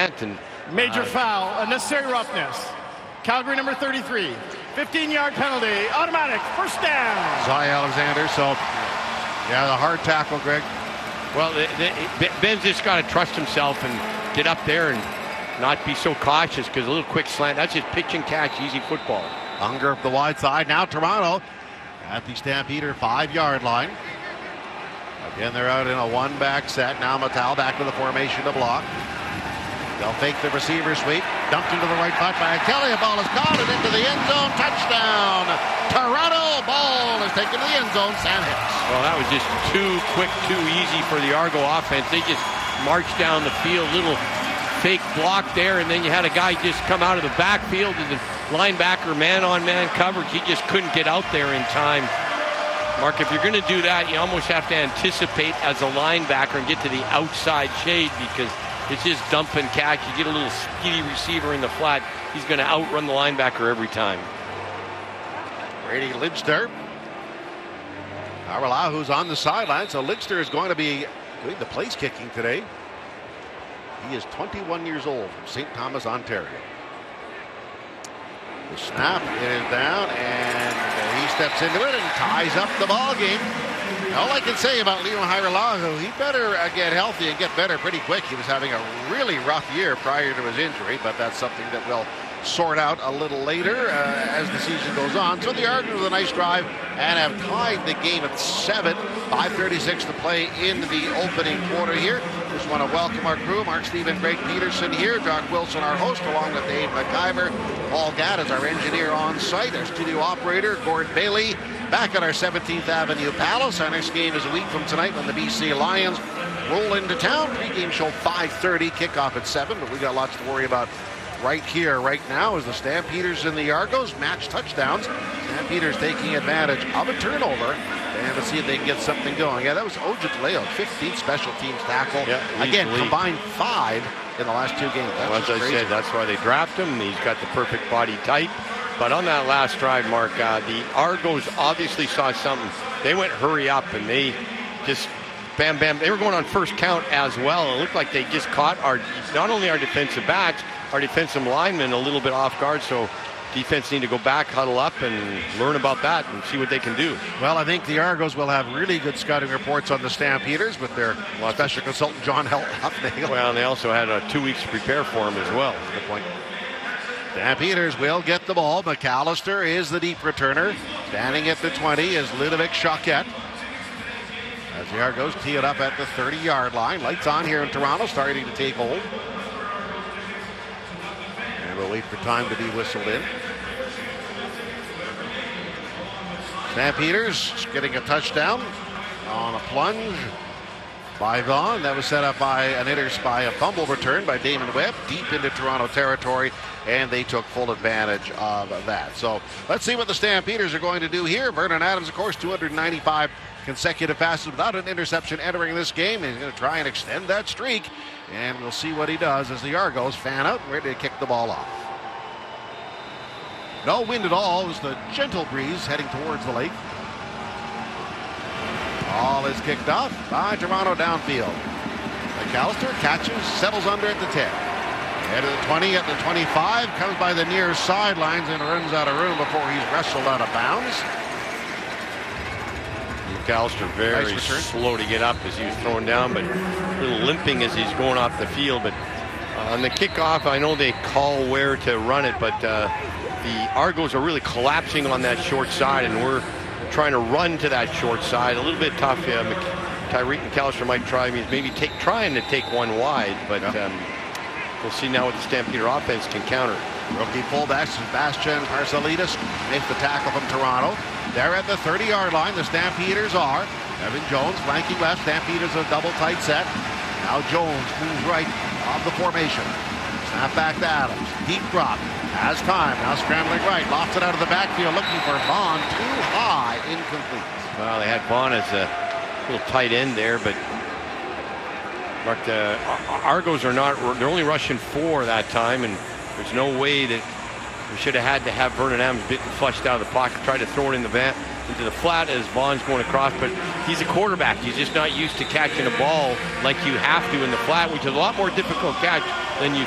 slant. And major foul, unnecessary roughness. Calgary number 33, 15-yard penalty, automatic, first down. Zy Alexander, so yeah, the hard tackle, Greg. Well, Ben's just got to trust himself and get up there and not be so cautious, because a little quick slant, that's just pitch and catch, easy football. Unger up the wide side. Now Toronto at the Stampeder 5-yard line. Again, they're out in a one-back set. Now Mattel back to the formation to block. They'll fake the receiver sweep. Dumped into the right foot by Kelly. A ball is caught and into the end zone. Touchdown! Toronto. Ball is taken to the end zone. Sam Hicks. Well, that was just too quick, too easy for the Argo offense. They just marched down the field, little fake block there, and then you had a guy just come out of the backfield, and the linebacker man-on-man coverage. He just couldn't get out there in time. Mark, if you're going to do that, you almost have to anticipate as a linebacker and get to the outside shade, because it's just dump and catch. You get a little speedy receiver in the flat, he's going to outrun the linebacker every time. Brady Lidster. Arala, who's on the sideline, so Lidster is going to be doing the place kicking today. He is 21 years old from St. Thomas, Ontario. The snap is down, and he steps into it and ties up the ball game. All I can say about Leo Hiralahu, he better get healthy and get better pretty quick. He was having a really rough year prior to his injury, but that's something that will sort out a little later as the season goes on. So the Argos with a nice drive and have tied the game at 7. 5:36 to play in the opening quarter here. Just want to welcome our crew. Mark Stephen, Greg Peterson here. Jock Wilson, our host, along with Dave McIver. Paul Gadd is our engineer on site. Our studio operator, Gord Bailey, back at our 17th Avenue Palace. Our next game is a week from tonight when the BC Lions roll into town. Pre-game show 5:30, kickoff at 7, but we got lots to worry about right here, right now, as the Stampeders and the Argos match touchdowns. Stampeders taking advantage of a turnover, and to see if they can get something going. Yeah, that was Ojetleo, 15th special teams tackle. Yeah, again, combined 5 in the last 2 games. Well, as I said, that's why they drafted him. He's got the perfect body type. But on that last drive, Mark, the Argos obviously saw something. They went hurry up, and they just bam, bam. They were going on first count as well. It looked like they just caught not only our defensive backs, our defensive linemen a little bit off guard. So defense need to go back, huddle up, and learn about that and see what they can do. Well, I think the Argos will have really good scouting reports on the Stampeders with their special consultant, John Huffnagel. Well, and they also had 2 weeks to prepare for him as well. Good point. Stampeders will get the ball. McAllister is the deep returner. Standing at the 20 is Ludovic Choquette. As the Argos tee it up at the 30-yard line. Lights on here in Toronto, starting to take hold. And we'll wait for time to be whistled in. Stampeders getting a touchdown on a plunge by Vaughn. That was set up by a fumble return by Damon Webb deep into Toronto territory, and they took full advantage of that. So let's see what the Stampeders are going to do here. Vernon Adams, of course, 295 consecutive passes without an interception entering this game. He's going to try and extend that streak, and we'll see what he does as the Argos fan out and ready to kick the ball off. No wind at all. It was the gentle breeze heading towards the lake. Ball is kicked off by Toronto downfield. McAllister catches, settles under at the 10. Head of the 20 at the 25, comes by the near sidelines and runs out of room before he's wrestled out of bounds. McAllister very slow to get up as he was thrown down, but a little limping as he's going off the field. But on the kickoff, I know they call where to run it, but the Argos are really collapsing on that short side, and we're trying to run to that short side. A little bit tough. Tyreek McAllister might trying to take one wide, but we'll see now what the Stampeder offense can counter. Rookie fullback Sebastian Parcelidis makes the tackle from Toronto. They're at the 30-yard line. The Stampeders are. Evan Jones flanking left. Stampeders a double tight set. Now Jones moves right of the formation. Snap back to Adams. Deep drop. Has time. Now scrambling right. Lofts it out of the backfield. Looking for Vaughn. Too high. Incomplete. Well, they had Vaughn as a little tight end there, but Mark, the Argos are not. They're only rushing 4 that time, and there's no way that we should have had to have Vernon Adams flushed out of the pocket, try to throw it into the flat as Vaughn's going across, but he's a quarterback. He's just not used to catching a ball like you have to in the flat, which is a lot more difficult catch than you